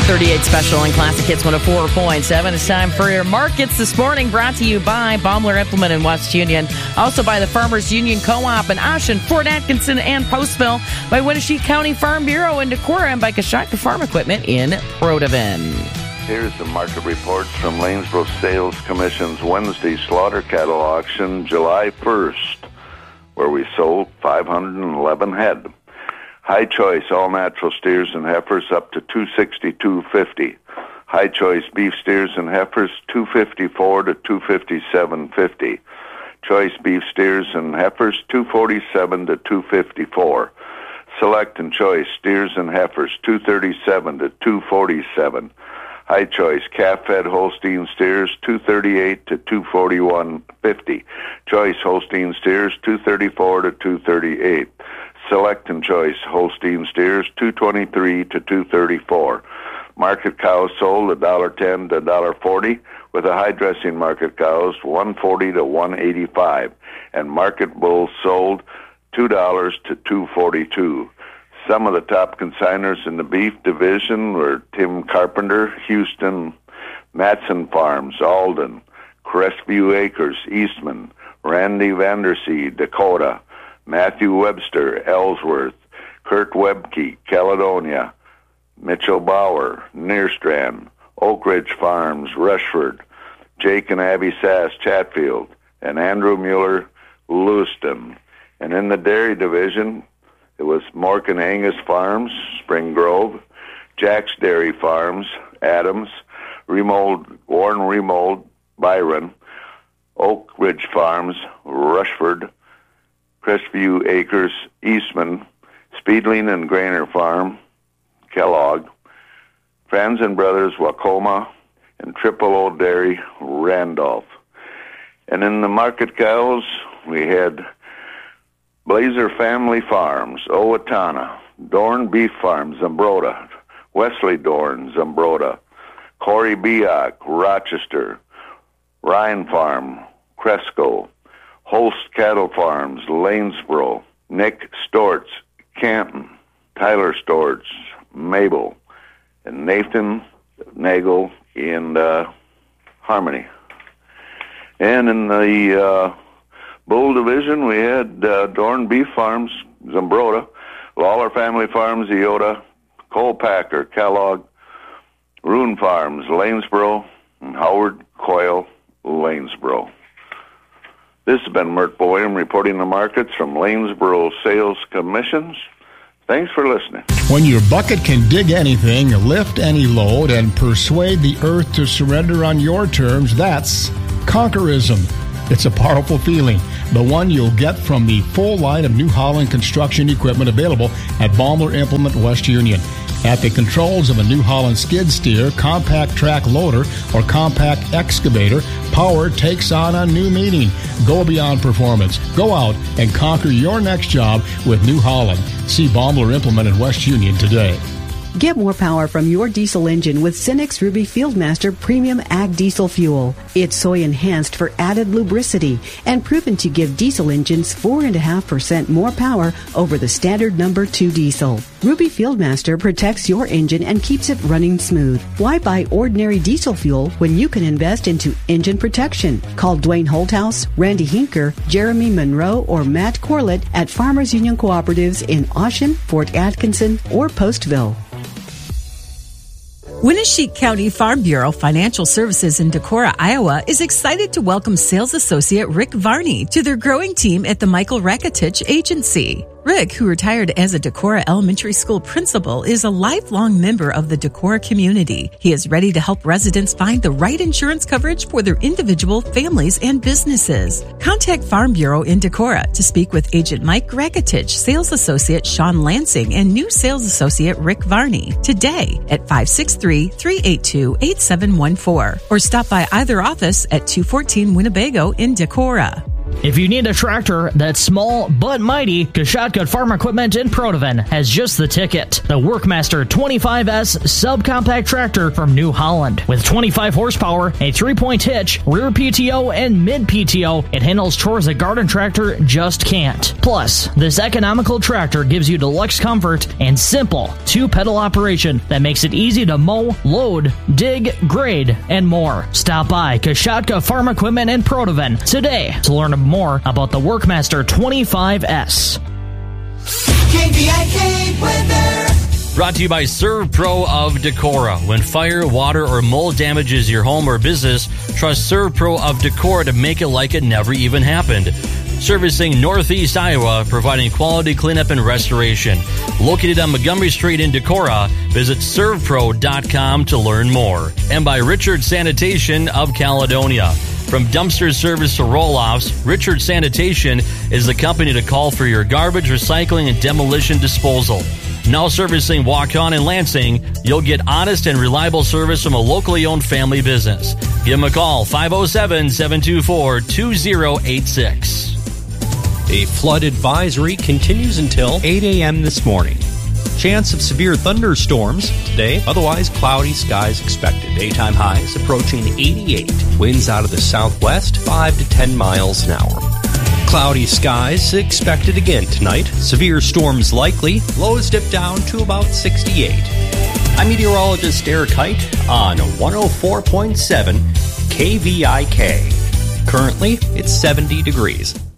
38 special and Classic Hits 104.7. It's time for your markets this morning, brought to you by Baumler Implement in West Union. Also by the Farmers Union Co-op in Ocean, Fort Atkinson, and Postville. By Winnebago County Farm Bureau in Decorah, and by Kashaka Farm Equipment in Protivin. Here's the market reports from Lanesboro Sales Commission's Wednesday slaughter cattle auction, July 1st, where we sold 511 head. High choice all natural steers and heifers up to $262.50. High choice beef steers and heifers $254 to $257.50. Choice beef steers and heifers $247 to $254. Select and choice steers and heifers $237 to $247. High choice calf-fed Holstein steers $238 to $241.50. Choice Holstein steers $234 to $238. Select and choice Holstein steers $223 to $234. Market cows sold $1.10 to $1.40, with the high dressing market cows $140 to $185, and market bulls sold $2 to $242. Some of the top consignors in the beef division were Tim Carpenter, Houston, Matson Farms, Alden, Crestview Acres, Eastman, Randy Vandersea, Dakota, Matthew Webster, Ellsworth, Kurt Webke, Caledonia, Mitchell Bauer, Nearstrand, Oak Ridge Farms, Rushford, Jake and Abby Sass, Chatfield, and Andrew Mueller, Lewiston. And in the dairy division, it was Mork and Angus Farms, Spring Grove, Jack's Dairy Farms, Adams, Warren Remold, Byron, Oak Ridge Farms, Rushford, Crestview Acres, Eastman, Speedling and Grainer Farm, Kellogg, Franz and Brothers, Wacoma, and Triple O Dairy, Randolph. And in the market cows, we had Blazer Family Farms, Owatonna, Dorn Beef Farm, Zumbrota, Wesley Dorn, Zumbrota, Corey Biak, Rochester, Ryan Farm, Cresco, Holst Cattle Farms, Lanesboro, Nick Storts, Canton, Tyler Storts, Mabel, and Nathan Nagel in Harmony. And in the bull division, we had Dorn Beef Farms, Zumbrota, Lawler Family Farms, Iota, Cole Packer, Kellogg, Rune Farms, Lanesboro, and Howard Coyle, Lanesboro. This has been Mert Boyum reporting the markets from Lanesboro Sales Commissions. Thanks for listening. When your bucket can dig anything, lift any load, and persuade the earth to surrender on your terms, that's conquerism. It's a powerful feeling, the one you'll get from the full line of New Holland construction equipment available at Baumler Implement West Union. At the controls of a New Holland skid steer, compact track loader, or compact excavator, power takes on a new meaning. Go beyond performance. Go out and conquer your next job with New Holland. See Baumler Implement in West Union today. Get more power from your diesel engine with Cenex Ruby Fieldmaster Premium Ag Diesel Fuel. It's soy enhanced for added lubricity and proven to give diesel engines 4.5% more power over the standard number 2 diesel. Ruby Fieldmaster protects your engine and keeps it running smooth. Why buy ordinary diesel fuel when you can invest into engine protection? Call Dwayne Holthouse, Randy Hinker, Jeremy Monroe, or Matt Corlett at Farmers Union Cooperatives in Ocean, Fort Atkinson, or Postville. Winnebago County Farm Bureau Financial Services in Decorah, Iowa is excited to welcome sales associate Rick Varney to their growing team at the Michael Rakitich Agency. Rick, who retired as a Decorah Elementary School principal, is a lifelong member of the Decorah community. He is ready to help residents find the right insurance coverage for their individual, families, and businesses. Contact Farm Bureau in Decorah to speak with Agent Mike Rakitich, Sales Associate Sean Lansing, and new Sales Associate Rick Varney today at 563-382-8714, or stop by either office at 214 Winnebago in Decorah. If you need a tractor that's small but mighty, Kashatka Farm Equipment in Protivin has just the ticket. The Workmaster 25S subcompact tractor from New Holland. With 25 horsepower, a 3-point hitch, rear PTO, and mid PTO, it handles chores a garden tractor just can't. Plus, this economical tractor gives you deluxe comfort and simple 2-pedal operation that makes it easy to mow, load, dig, grade, and more. Stop by Kashatka Farm Equipment in Protivin today to learn more about the Workmaster 25S. KVIK weather. Brought to you by ServPro of Decorah. When fire, water, or mold damages your home or business, trust ServPro of Decorah to make it like it never even happened. Servicing Northeast Iowa, providing quality cleanup and restoration. Located on Montgomery Street in Decorah, visit servpro.com to learn more. And by Richard Sanitation of Caledonia. From dumpster service to roll-offs, Richard Sanitation is the company to call for your garbage, recycling, and demolition disposal. Now servicing Waukon and Lansing, you'll get honest and reliable service from a locally owned family business. Give them a call, 507-724-2086. A flood advisory continues until 8 a.m. this morning. Chance of severe thunderstorms today, otherwise cloudy skies expected. Daytime highs approaching 88. Winds out of the southwest, 5 to 10 miles an hour. Cloudy skies expected again tonight. Severe storms likely. Lows dip down to about 68. I'm meteorologist Eric Height on 104.7 KVIK. Currently, it's 70 degrees.